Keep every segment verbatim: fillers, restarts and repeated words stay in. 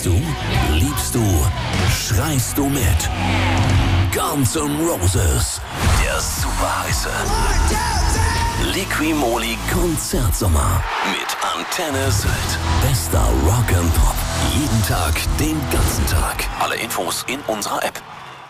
Feierst du? Liebst du? Schreist du mit? Guns N' Roses. Der super heiße Liqui-Moly Konzertsommer mit Antenne Sylt. Bester Rock and Pop. Jeden Tag, den ganzen Tag. Alle Infos in unserer App.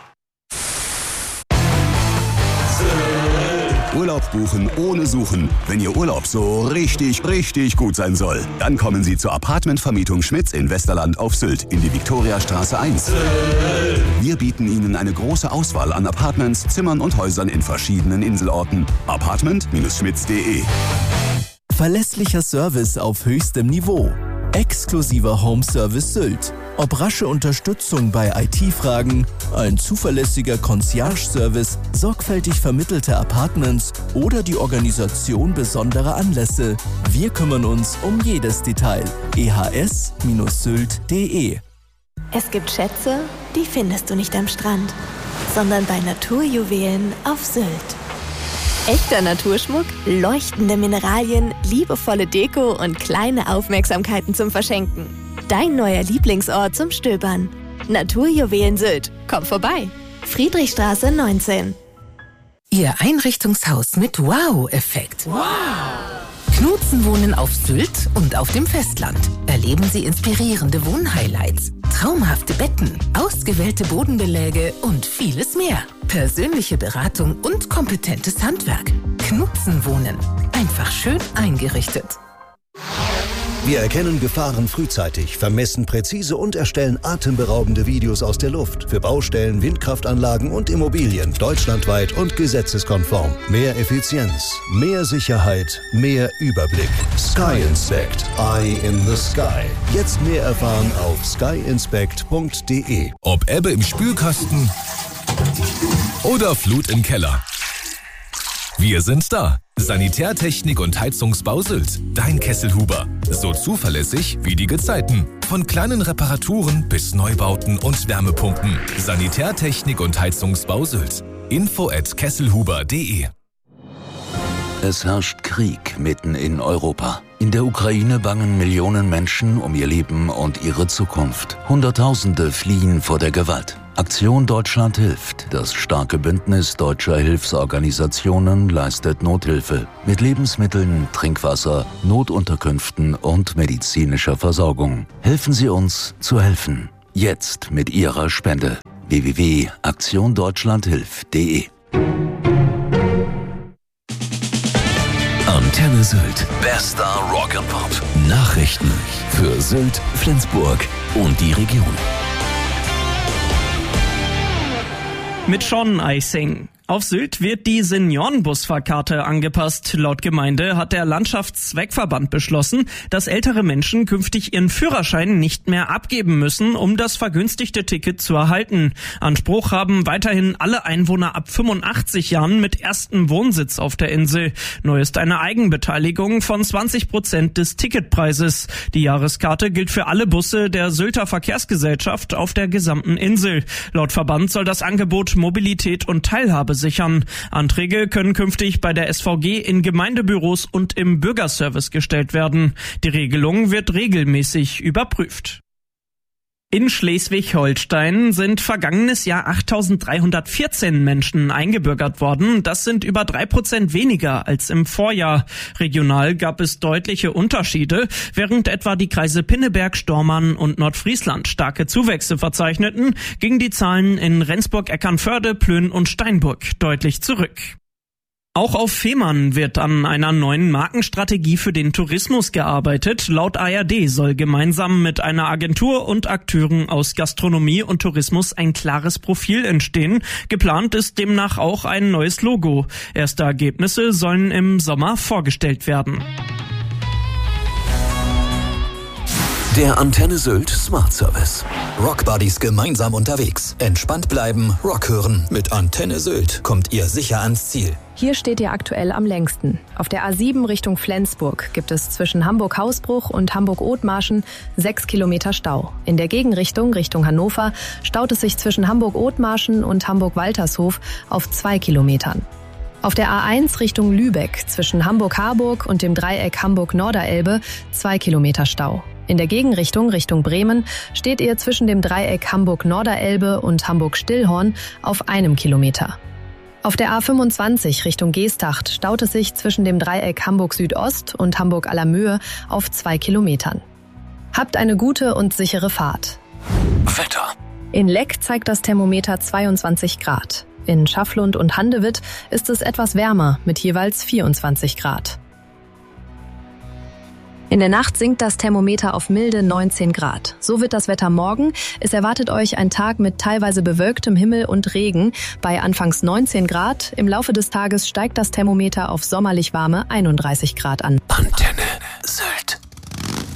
Urlaub buchen ohne Suchen. Wenn Ihr Urlaub so richtig, richtig gut sein soll, dann kommen Sie zur Apartmentvermietung Schmitz in Westerland auf Sylt in die Viktoriastraße eins. Wir bieten Ihnen eine große Auswahl an Apartments, Zimmern und Häusern in verschiedenen Inselorten. Apartment Schmitz punkt de. Verlässlicher Service auf höchstem Niveau. Exklusiver Home Service Sylt. Ob rasche Unterstützung bei I T-Fragen, ein zuverlässiger Concierge-Service, sorgfältig vermittelte Apartments oder die Organisation besonderer Anlässe. Wir kümmern uns um jedes Detail. e h s Sylt punkt de. Es gibt Schätze, die findest du nicht am Strand, sondern bei Naturjuwelen auf Sylt. Echter Naturschmuck, leuchtende Mineralien, liebevolle Deko und kleine Aufmerksamkeiten zum Verschenken. Dein neuer Lieblingsort zum Stöbern. Naturjuwelen Sylt. Komm vorbei. Friedrichstraße neunzehn. Ihr Einrichtungshaus mit Wow-Effekt. Wow! Knutzen wohnen auf Sylt und auf dem Festland. Erleben Sie inspirierende Wohnhighlights, traumhafte Betten, ausgewählte Bodenbeläge und vieles mehr. Persönliche Beratung und kompetentes Handwerk. Knutzen wohnen. Einfach schön eingerichtet. Wir erkennen Gefahren frühzeitig, vermessen präzise und erstellen atemberaubende Videos aus der Luft. Für Baustellen, Windkraftanlagen und Immobilien deutschlandweit und gesetzeskonform. Mehr Effizienz, mehr Sicherheit, mehr Überblick. Sky Inspect. Eye in the Sky. Jetzt mehr erfahren auf sky inspect punkt de. Ob Ebbe im Spülkasten oder Flut im Keller. Wir sind da. Sanitärtechnik und Heizungsbau Sylt. Dein Kesselhuber. So zuverlässig wie die Gezeiten. Von kleinen Reparaturen bis Neubauten und Wärmepumpen. Sanitärtechnik und Heizungsbau Sylt. Info at kesselhuber punkt de. Es herrscht Krieg mitten in Europa. In der Ukraine bangen Millionen Menschen um ihr Leben und ihre Zukunft. Hunderttausende fliehen vor der Gewalt. Aktion Deutschland hilft. Das starke Bündnis deutscher Hilfsorganisationen leistet Nothilfe mit Lebensmitteln, Trinkwasser, Notunterkünften und medizinischer Versorgung. Helfen Sie uns zu helfen. Jetzt mit Ihrer Spende. w w w punkt aktion deutschland hilft punkt de. Antenne Sylt. Bester Rock and Pop. Nachrichten für Sylt, Flensburg und die Region. Mit Sean Eising. Auf Sylt wird die Seniorenbusfahrkarte angepasst. Laut Gemeinde hat der Landschaftszweckverband beschlossen, dass ältere Menschen künftig ihren Führerschein nicht mehr abgeben müssen, um das vergünstigte Ticket zu erhalten. Anspruch haben weiterhin alle Einwohner ab fünfundachtzig Jahren mit erstem Wohnsitz auf der Insel. Neu ist eine Eigenbeteiligung von zwanzig Prozent des Ticketpreises. Die Jahreskarte gilt für alle Busse der Sylter Verkehrsgesellschaft auf der gesamten Insel. Laut Verband soll das Angebot Mobilität und Teilhabe sichern. Anträge können künftig bei der S V G in Gemeindebüros und im Bürgerservice gestellt werden. Die Regelung wird regelmäßig überprüft. In Schleswig-Holstein sind vergangenes Jahr achttausenddreihundertvierzehn Menschen eingebürgert worden. Das sind über drei Prozent weniger als im Vorjahr. Regional gab es deutliche Unterschiede. Während etwa die Kreise Pinneberg, Stormarn und Nordfriesland starke Zuwächse verzeichneten, gingen die Zahlen in Rendsburg, Eckernförde, Plön und Steinburg deutlich zurück. Auch auf Fehmarn wird an einer neuen Markenstrategie für den Tourismus gearbeitet. Laut A R D soll gemeinsam mit einer Agentur und Akteuren aus Gastronomie und Tourismus ein klares Profil entstehen. Geplant ist demnach auch ein neues Logo. Erste Ergebnisse sollen im Sommer vorgestellt werden. Der Antenne Sylt Smart Service. Rockbuddies gemeinsam unterwegs. Entspannt bleiben, Rock hören. Mit Antenne Sylt kommt ihr sicher ans Ziel. Hier steht ihr aktuell am längsten. Auf der A sieben Richtung Flensburg gibt es zwischen Hamburg-Hausbruch und Hamburg-Othmarschen sechs Kilometer Stau. In der Gegenrichtung, Richtung Hannover, staut es sich zwischen Hamburg-Othmarschen und Hamburg-Waltershof auf zwei Kilometern. Auf der A eins Richtung Lübeck zwischen Hamburg-Harburg und dem Dreieck Hamburg-Norderelbe zwei Kilometer Stau. In der Gegenrichtung, Richtung Bremen, steht ihr zwischen dem Dreieck Hamburg-Norderelbe und Hamburg-Stillhorn auf einem Kilometer. Auf der A fünfundzwanzig Richtung Geesthacht staut es sich zwischen dem Dreieck Hamburg-Südost und Hamburg-Allermöhe auf zwei Kilometern. Habt eine gute und sichere Fahrt. Wetter. In Leck zeigt das Thermometer zweiundzwanzig Grad. In Schafflund und Handewitt ist es etwas wärmer mit jeweils vierundzwanzig Grad. In der Nacht sinkt das Thermometer auf milde neunzehn Grad. So wird das Wetter morgen. Es erwartet euch ein Tag mit teilweise bewölktem Himmel und Regen bei anfangs neunzehn Grad. Im Laufe des Tages steigt das Thermometer auf sommerlich warme einunddreißig Grad an. Antenne.